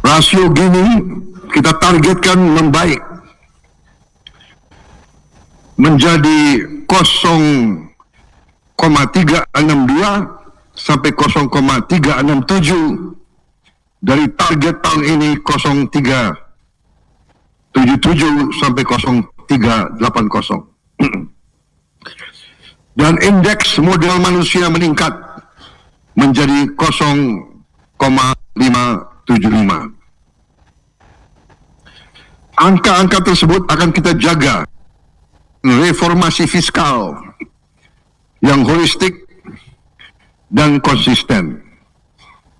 Rasio Gini kita targetkan membaik menjadi 0,362 sampai 0,367 dari target tahun ini 0,377 sampai 0,380. Dan indeks modal manusia meningkat menjadi 0,575. Angka-angka tersebut akan kita jaga reformasi fiskal yang holistik dan konsisten.